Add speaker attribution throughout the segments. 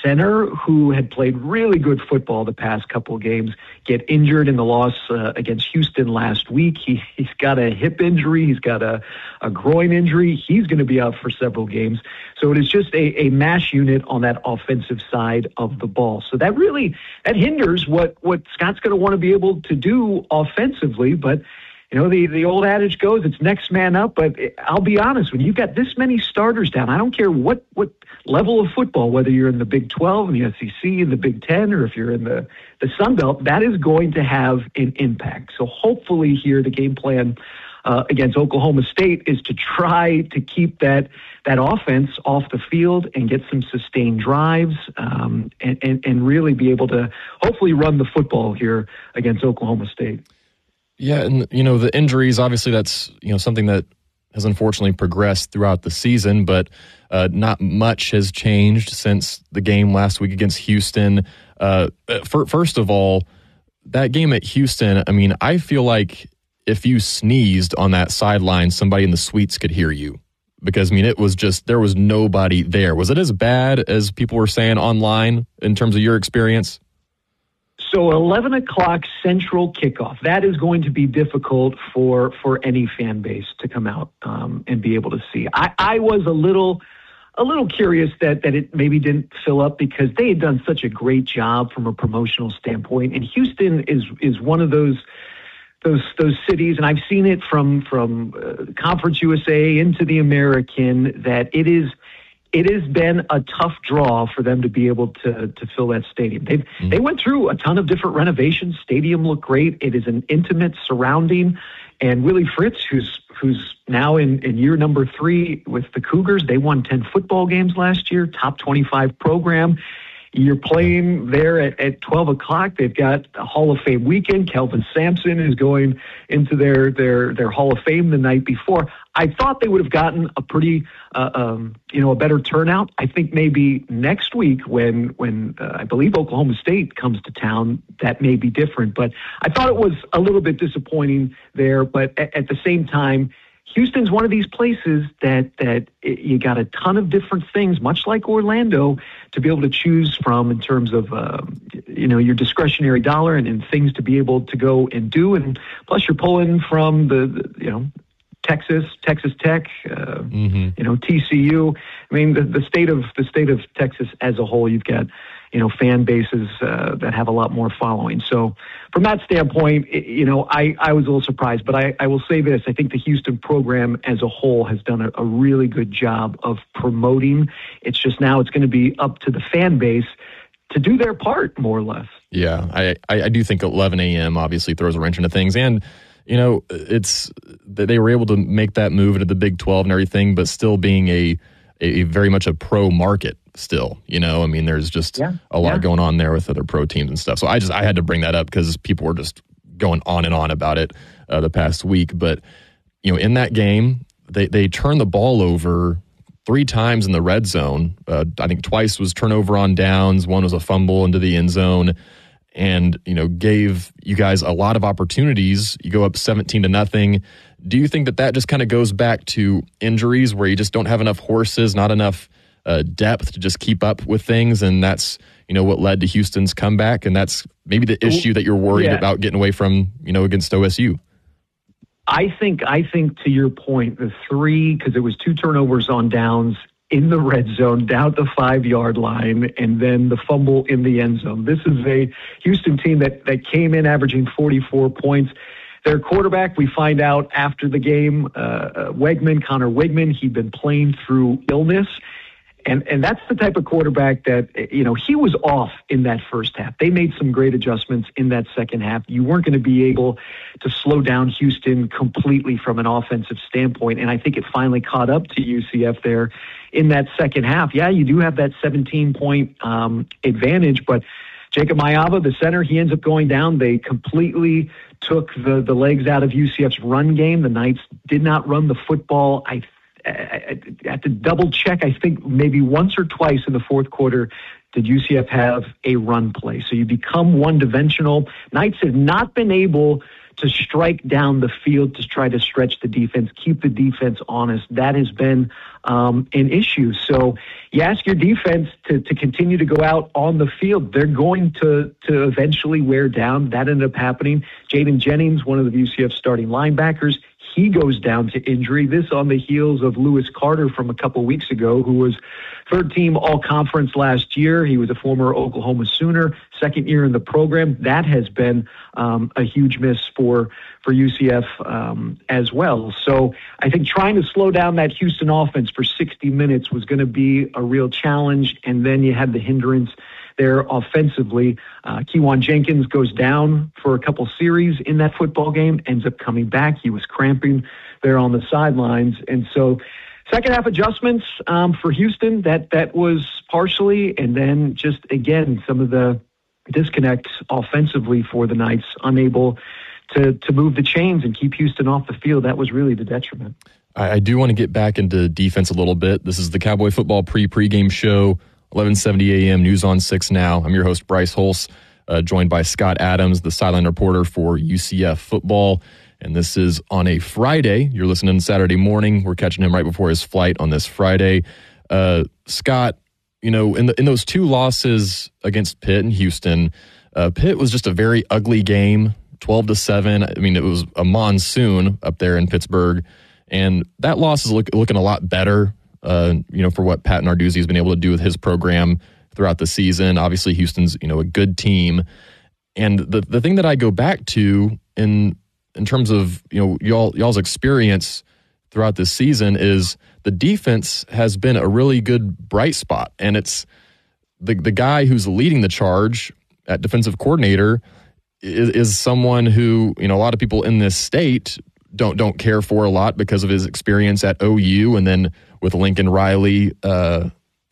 Speaker 1: center who had played really good football the past couple of games get injured in the loss against Houston last week. He's got a hip injury. He's got a groin injury. He's going to be out for several games. So it is just a mash unit on that offensive side of the ball. So that hinders what Scott's going to want to be able to do offensively. But the old adage goes, it's next man up. But I'll be honest, when you've got this many starters down, I don't care what level of football, whether you're in the Big 12, in the SEC, in the Big 10, or if you're in the Sun Belt, that is going to have an impact. So hopefully here the game plan against Oklahoma State is to try to keep that offense off the field and get some sustained drives and really be able to hopefully run the football here against Oklahoma State.
Speaker 2: Yeah, and the injuries, obviously that's something that has unfortunately progressed throughout the season, but not much has changed since the game last week against Houston. First of all, that game at Houston, I mean, I feel like if you sneezed on that sideline, somebody in the suites could hear you. Because, I mean, it was just, there was nobody there. Was it as bad as people were saying online in terms of your experience?
Speaker 1: So 11 o'clock Central kickoff, that is going to be difficult for any fan base to come out and be able to see. I was a little curious that it maybe didn't fill up because they had done such a great job from a promotional standpoint. And Houston is one of those cities, and I've seen it from Conference USA into the American, that it has been a tough draw for them to be able to fill that stadium. They went through a ton of different renovations. Stadium looked great. It is an intimate surrounding, and Willie Fritz, who's now in year number 3 with the Cougars, they won 10 football games last year, top 25 program. You're playing there at 12 o'clock. They've got a Hall of Fame weekend. Kelvin Sampson is going into their Hall of Fame the night before. I thought they would have gotten a pretty, a better turnout. I think maybe next week when I believe Oklahoma State comes to town, that may be different. But I thought it was a little bit disappointing there. But at the same time, Houston's one of these places that you got a ton of different things, much like Orlando, to be able to choose from in terms of, your discretionary dollar and things to be able to go and do. And plus you're pulling from the Texas Tech, TCU. I mean, the state of Texas as a whole, you've got, fan bases that have a lot more following. So from that standpoint, I was a little surprised, but I will say this. I think the Houston program as a whole has done a really good job of promoting. It's just now it's going to be up to the fan base to do their part, more or less.
Speaker 2: Yeah, I do think 11 a.m. obviously throws a wrench into things. And, it's they were able to make that move into the Big 12 and everything, but still being a very much a pro market still, I mean, there's just a lot going on there with other pro teams and stuff. So I had to bring that up because people were just going on and on about it the past week. But, in that game, they turned the ball over 3 times in the red zone. I think twice was turnover on downs. One was a fumble into the end zone. And, gave you guys a lot of opportunities. You go up 17-0. Do you think that just kind of goes back to injuries where you just don't have enough horses, not enough depth to just keep up with things? And that's, what led to Houston's comeback. And that's maybe the issue that you're worried about getting away from, against OSU.
Speaker 1: I think to your point, the 3, because it was 2 turnovers on downs in the red zone, down the 5-yard line, and then the fumble in the end zone. This is a Houston team that came in averaging 44 points. Their quarterback, we find out after the game, Connor Wegman, he'd been playing through illness. And that's the type of quarterback that, he was off in that first half. They made some great adjustments in that second half. You weren't going to be able to slow down Houston completely from an offensive standpoint. And I think it finally caught up to UCF there in that second half. Yeah, you do have that 17-point advantage, but Jacob Mayava, the center, he ends up going down. They completely took the legs out of UCF's run game. The Knights did not run the football, I had to double check. I think maybe once or twice in the fourth quarter did UCF have a run play. So you become one-dimensional. Knights have not been able to strike down the field to try to stretch the defense, keep the defense honest. That has been an issue. So you ask your defense to continue to go out on the field. They're going to eventually wear down. That ended up happening. Jaden Jennings, one of the UCF starting linebackers, he goes down to injury. This on the heels of Lewis Carter from a couple weeks ago, who was third-team all-conference last year. He was a former Oklahoma Sooner, second year in the program. That has been a huge miss for UCF as well. So I think trying to slow down that Houston offense for 60 minutes was going to be a real challenge, and then you had the hindrance there offensively. Kewan Jenkins goes down for a couple series in that football game, ends up coming back. He was cramping there on the sidelines. And so second half adjustments for Houston, that was partially, and then just, again, some of the disconnect offensively for the Knights, unable to move the chains and keep Houston off the field. That was really the detriment.
Speaker 2: I do want to get back into defense a little bit. This is the Cowboy Football pregame show, 11:70 a.m., News on 6 Now. I'm your host, Bryce Holtz, joined by Scott Adams, the sideline reporter for UCF football. And this is on a Friday. You're listening Saturday morning. We're catching him right before his flight on this Friday. Scott, you know, in those two losses against Pitt and Houston, Pitt was just a very ugly game, 12-7. I mean, it was a monsoon up there in Pittsburgh. And that loss is looking a lot better, for what Pat Narduzzi has been able to do with his program throughout the season. Obviously, Houston's, a good team. And the thing that I go back to in terms of, y'all's experience throughout this season is the defense has been a really good bright spot. And it's the guy who's leading the charge at defensive coordinator is someone who, a lot of people in this state don't care for a lot because of his experience at OU and then with Lincoln Riley at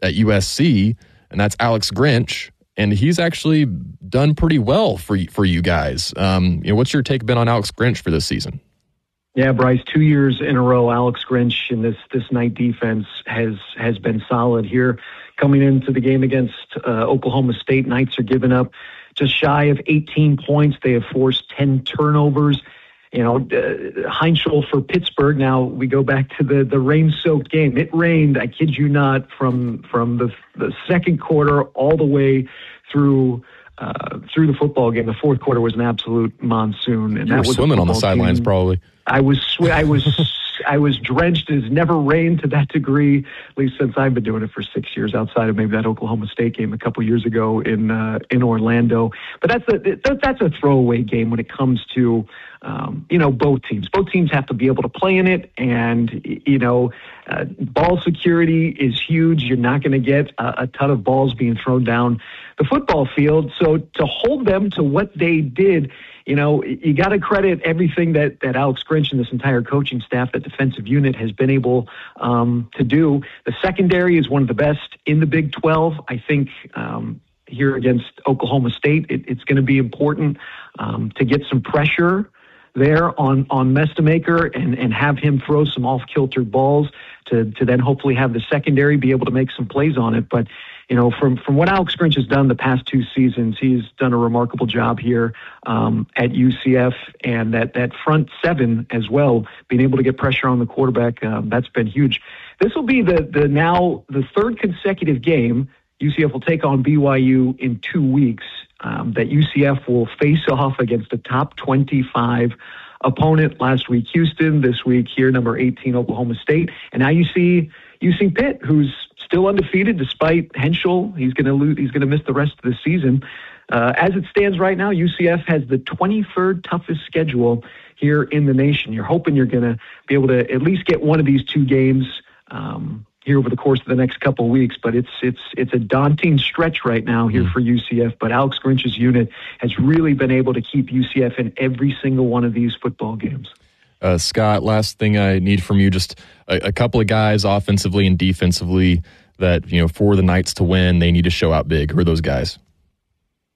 Speaker 2: USC, and that's Alex Grinch. And he's actually done pretty well for you guys. What's your take been on Alex Grinch for this season?
Speaker 1: Yeah, Bryce, 2 years in a row, Alex Grinch in this Knight defense has been solid here. Coming into the game against Oklahoma State, Knights are giving up just shy of 18 points. They have forced 10 turnovers. Heinschel for Pittsburgh. Now we go back to the rain-soaked game. It rained, I kid you not, from the second quarter all the way through the football game. The fourth quarter was an absolute monsoon, and
Speaker 2: you were swimming on the sidelines, probably.
Speaker 1: I was drenched. It's never rained to that degree, at least since I've been doing it for 6 years, outside of maybe that Oklahoma State game a couple years ago in Orlando. But that's a throwaway game when it comes to both teams. Both teams have to be able to play in it, and ball security is huge. You're not going to get a ton of balls being thrown down the football field. So to hold them to what they did, you got to credit everything that Alex Grinch and this entire coaching staff, that defensive unit, has been able to do. The secondary is one of the best in the Big 12. I think here against Oklahoma State, it's going to be important to get some pressure there on Mestemaker and have him throw some off-kilter balls to then hopefully have the secondary be able to make some plays on it. But from what Alex Grinch has done the past 2 seasons, he's done a remarkable job here at UCF, and that front seven as well, being able to get pressure on the quarterback, that's been huge. This will be the third consecutive game UCF will take on BYU in 2 weeks, that UCF will face off against a top 25 opponent. Last week Houston, this week here number 18 Oklahoma State, and now you see Pitt, who's still undefeated despite Henschel. He's going to miss the rest of the season. As it stands right now, UCF has the 23rd toughest schedule here in the nation. You're hoping you're going to be able to at least get one of these 2 games here over the course of the next couple of weeks, but it's a daunting stretch right now here for UCF. But Alex Grinch's unit has really been able to keep UCF in every single one of these football games.
Speaker 2: Scott, last thing I need from you, just a couple of guys offensively and defensively that, for the Knights to win, they need to show out big. Who are those guys?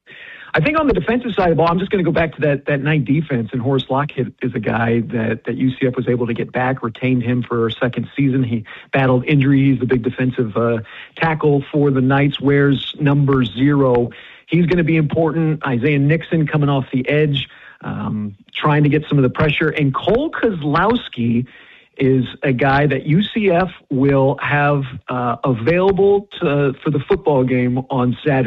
Speaker 1: I think on the defensive side of the ball, I'm just going to go back to that night defense, and Horace Lockett is a guy that UCF was able to get back, retained him for a second season. He battled injury. He's the big defensive tackle for the Knights, wears number 0. He's going to be important. Isaiah Nixon coming off the edge, trying to get some of the pressure. And Cole Kozlowski is a guy that UCF will have available for the football game on Saturday.